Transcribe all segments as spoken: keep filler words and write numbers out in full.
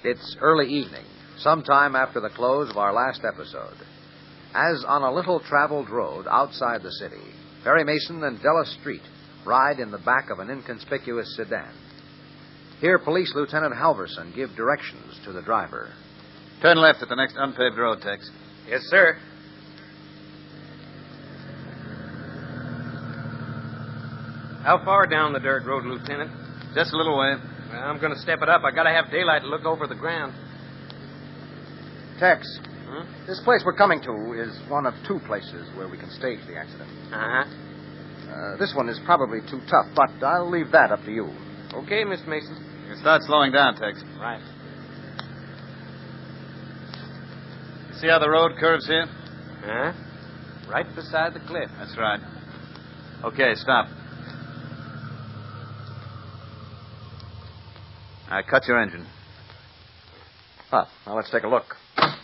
It's early evening, sometime after the close of our last episode. As on a little traveled road outside the city, Perry Mason and Della Street ride in the back of an inconspicuous sedan. Here, Police Lieutenant Halverson give directions to the driver. Turn left at the next unpaved road, Tex. Yes, sir. How far down the dirt road, Lieutenant? Just a little way. Well, I'm going to step it up. I got to have daylight to look over the ground. Tex, Hmm? this place we're coming to is one of two places where we can stage the accident. Uh-huh. Uh, this one is probably too tough, but I'll leave that up to you. Okay, Mister Mason. You start slowing down, Tex. Right. You see how the road curves here? Huh? Right beside the cliff. That's right. Okay, stop. All right, cut your engine. Huh. Now let's take a look.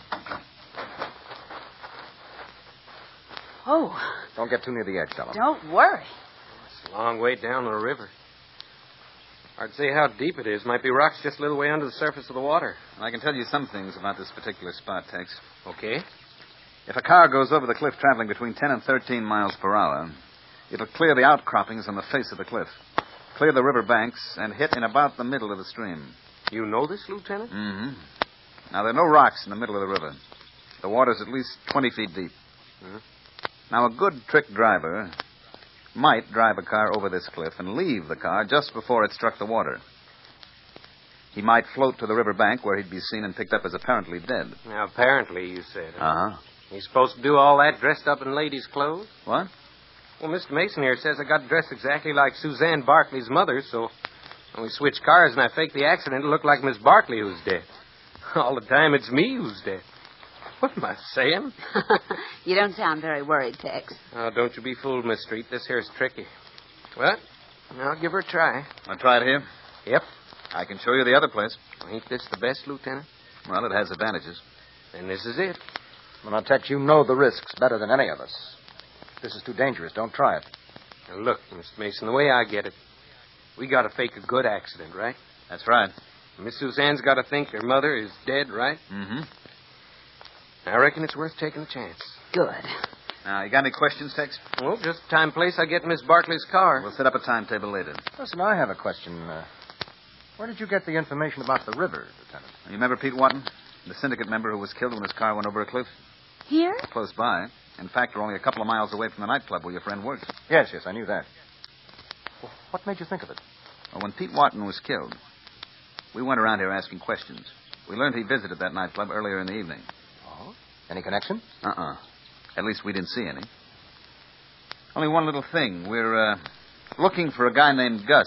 Oh, Don't get too near the edge, Della. don't worry. It's a long way down the river. Hard to say how deep it is. Might be rocks just a little way under the surface of the water. I can tell you some things about this particular spot, Tex. Okay. If a car goes over the cliff traveling between ten and thirteen miles per hour, it'll clear the outcroppings on the face of the cliff, clear the river banks, and hit in about the middle of the stream. You know this, Lieutenant? Mm-hmm. Now, there are no rocks in the middle of the river. The water's at least twenty feet deep. Hmm. Now, a good trick driver might drive a car over this cliff and leave the car just before it struck the water. He might float to the river bank where he'd be seen and picked up as apparently dead. Now, apparently, you said. huh? Uh-huh. He's supposed to do all that dressed up in ladies' clothes? What? Well, Mister Mason here says I got dressed exactly like Suzanne Barkley's mother, so when we switched cars and I faked the accident, it looked like Miss Barkley who's dead. All the time, it's me who's dead. What am I saying? You don't sound very worried, Tex. Oh, don't you be fooled, Miss Street. This here's tricky. Well, I'll give her a try. Want to try it here? Yep. I can show you the other place. Ain't this the best, Lieutenant? Well, it has advantages. Then this is it. Well, now, Tex, you know the risks better than any of us. This is too dangerous. Don't try it. Now, look, Mister Mason, the way I get it, we got to fake a good accident, right? That's right. Miss Suzanne's got to think her mother is dead, right? Mm-hmm. I reckon it's worth taking a chance. Good. Now, you got any questions, Tex? Well, just time, place I get in Miss Barkley's car. We'll set up a timetable later. Listen, I have a question. Uh, where did you get the information about the river, Lieutenant? You remember Pete Watton? The syndicate member who was killed when his car went over a cliff? Here? Close by. In fact, we're only a couple of miles away from the nightclub where your friend works. Yes, yes, I knew that. Well, what made you think of it? Well, when Pete Watton was killed, we went around here asking questions. We learned he visited that nightclub earlier in the evening. Oh? Any connection? Uh-uh. At least we didn't see any. Only one little thing. We're uh, looking for a guy named Gus.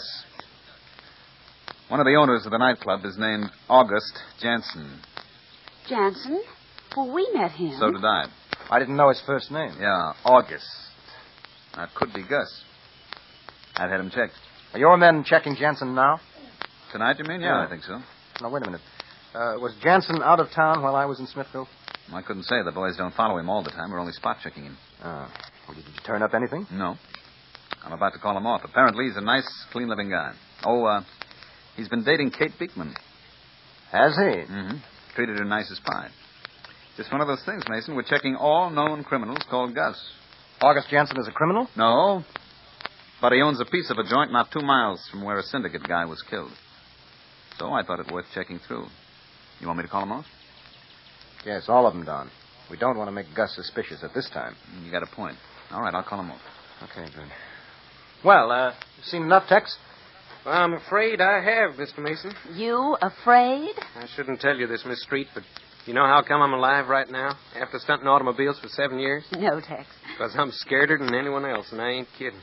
One of the owners of the nightclub is named August Jansen. Jansen? Well, we met him. So did I. I didn't know his first name. Yeah, August. That could be Gus. I've had him checked. Are your men checking Jansen now? Tonight, you mean? Yeah, Yeah. I think so. Now, wait a minute. Uh, was Jansen out of town while I was in Smithville? I couldn't say. The boys don't follow him all the time. We're only spot checking him. Uh, well, did you turn up anything? No. I'm about to call him off. Apparently, he's a nice, clean-living guy. Oh, uh, he's been dating Kate Beekman. Has he? Mm-hmm. Treated her nice as pie. Just one of those things, Mason. We're checking all known criminals called Gus. August Jansen is a criminal? No. But he owns a piece of a joint not two miles from where a syndicate guy was killed. So I thought it worth checking through. You want me to call him off? Yes, all of them, Don. We don't want to make Gus suspicious at this time. You got a point. All right, I'll call him off. Okay, good. Well, uh, you seen enough, Tex? Well, I'm afraid I have, Mister Mason. You afraid? I shouldn't tell you this, Miss Street, but you know how come I'm alive right now after stunting automobiles for seven years? No, Tex. Because I'm scareder than anyone else, and I ain't kidding.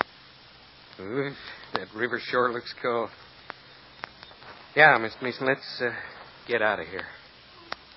Oof, that river sure looks cold. Yeah, Mister Mason, let's uh, get out of here.